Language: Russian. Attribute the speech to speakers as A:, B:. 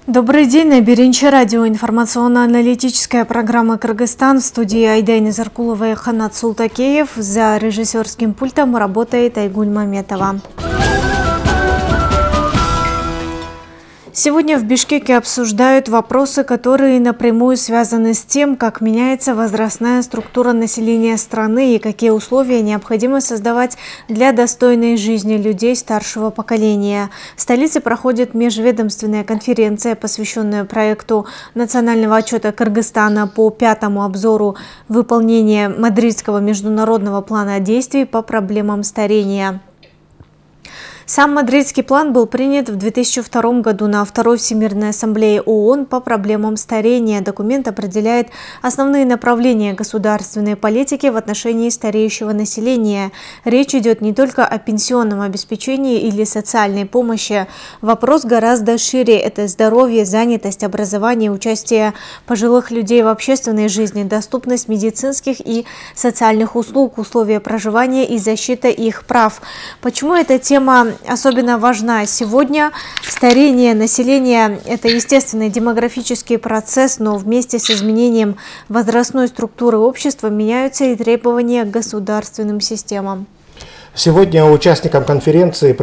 A: Добрый день, на Беренче радио, информационно-аналитическая программа «Кыргызстан». В студии Айдайна Заркулова и Ханат Султакеев. За режиссерским пультом работает Айгуль Маметова. Сегодня в Бишкеке обсуждают вопросы, которые напрямую связаны с тем, как меняется возрастная структура населения страны и какие условия необходимо создавать для достойной жизни людей старшего поколения. В столице проходит межведомственная конференция, посвященная проекту национального отчета Кыргызстана по 5-му обзору выполнения Мадридского международного плана действий по проблемам старения. Сам Мадридский план был принят в 2002 году на Второй Всемирной ассамблее ООН по проблемам старения. Документ определяет основные направления государственной политики в отношении стареющего населения. Речь идет не только о пенсионном обеспечении или социальной помощи. Вопрос гораздо шире. Это здоровье, занятость, образование, участие пожилых людей в общественной жизни, доступность медицинских и социальных услуг, условия проживания и защита их прав. Почему эта тема особенно важна сегодня? Старение населения – это естественный демографический процесс, но вместе с изменением возрастной структуры общества меняются и требования к государственным системам.
B: Сегодня участникам конференции